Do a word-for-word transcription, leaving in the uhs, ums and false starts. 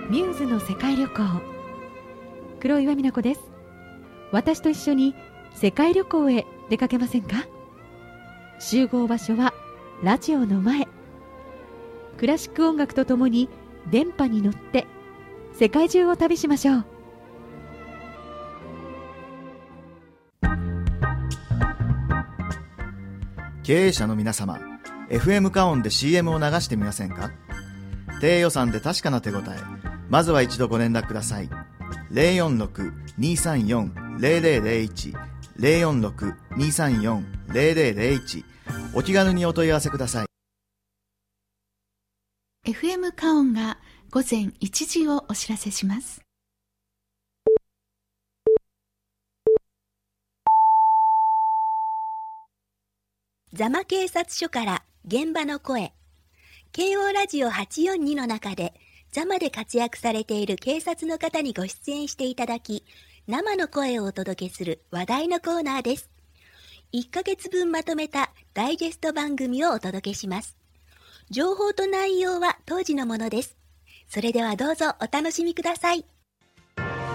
ミューズの世界旅行。黒岩美奈子です。私と一緒に世界旅行へ出かけませんか？集合場所はラジオの前。クラシック音楽とともに電波に乗って世界中を旅しましょう。 経営者の皆様、 エフエム カオンで シーエム を流してみませんか？低予算で確かな手応え、まずは一度ご連絡ください。 ゼロよんろく にーさんよん ゼロゼロゼロいち ゼロよんろく にーさんよん ゼロゼロゼロいち、 お気軽にお問い合わせください。 エフエム カオンが午前いちじをお知らせします。 座間警察署から現場の声。慶応ラジオはちよんにの中で座間で活躍されている警察の方にご出演していただき、生の声をお届けする話題のコーナーです。いっかげつぶんまとめたダイジェスト番組をお届けします。情報と内容は当時のものです。それではどうぞお楽しみください。